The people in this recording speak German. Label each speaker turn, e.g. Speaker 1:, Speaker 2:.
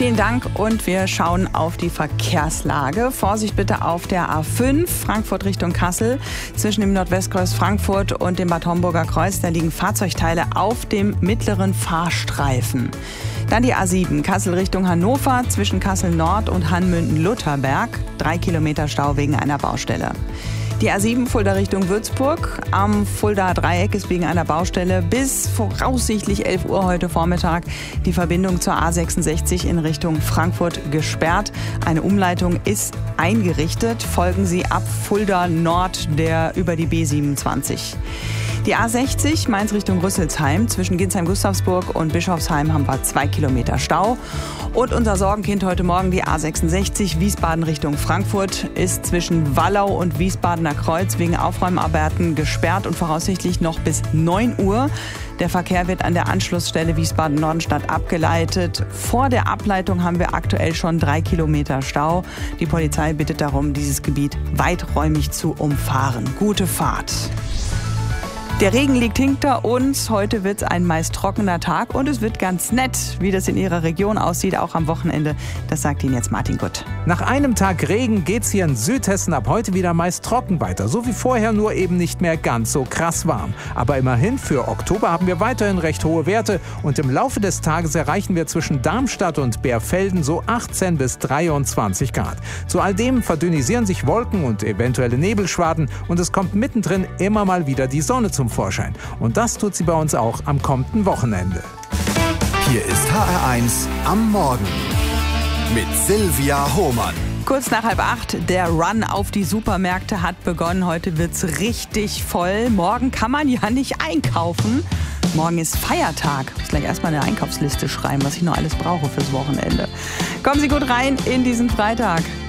Speaker 1: Vielen Dank und wir schauen auf die Verkehrslage. Vorsicht bitte auf der A5 Frankfurt Richtung Kassel. Zwischen dem Nordwestkreuz Frankfurt und dem Bad Homburger Kreuz, da liegen Fahrzeugteile auf dem mittleren Fahrstreifen. Dann die A7 Kassel Richtung Hannover zwischen Kassel Nord und Hanmünden-Lutherberg. 3 Kilometer Stau wegen einer Baustelle. Die A7 Fulda Richtung Würzburg. Am Fuldaer Dreieck ist wegen einer Baustelle bis voraussichtlich 11 Uhr heute Vormittag die Verbindung zur A66 in Richtung Frankfurt gesperrt. Eine Umleitung ist eingerichtet. Folgen Sie ab Fulda Nord über die B27. Die A60 Mainz Richtung Rüsselsheim. Zwischen Ginsheim-Gustavsburg und Bischofsheim haben wir 2 Kilometer Stau. Und unser Sorgenkind heute Morgen, die A66 Wiesbaden Richtung Frankfurt, ist zwischen Wallau und Wiesbadener Kreuz wegen Aufräumarbeiten gesperrt und voraussichtlich noch bis 9 Uhr. Der Verkehr wird an der Anschlussstelle Wiesbaden-Nordenstadt abgeleitet. Vor der Ableitung haben wir aktuell schon 3 Kilometer Stau. Die Polizei bittet darum, dieses Gebiet weiträumig zu umfahren. Gute Fahrt. Der Regen liegt hinter uns. Heute wird es ein meist trockener Tag und es wird ganz nett, wie das in Ihrer Region aussieht, auch am Wochenende. Das sagt Ihnen jetzt Martin Gutt.
Speaker 2: Nach einem Tag Regen geht's hier in Südhessen ab heute wieder meist trocken weiter. So wie vorher, nur eben nicht mehr ganz so krass warm. Aber immerhin, für Oktober haben wir weiterhin recht hohe Werte. Und im Laufe des Tages erreichen wir zwischen Darmstadt und Bärfelden so 18 bis 23 Grad. Zu all dem verdünnisieren sich Wolken und eventuelle Nebelschwaden. Und es kommt mittendrin immer mal wieder die Sonne zum Vorschein. Und das tut sie bei uns auch am kommenden Wochenende.
Speaker 3: Hier ist HR1 am Morgen mit Silvia Hohmann.
Speaker 1: Kurz nach 7:30, der Run auf die Supermärkte hat begonnen. Heute wird's richtig voll. Morgen kann man ja nicht einkaufen. Morgen ist Feiertag. Ich muss gleich erstmal eine Einkaufsliste schreiben, was ich noch alles brauche fürs Wochenende. Kommen Sie gut rein in diesen Freitag.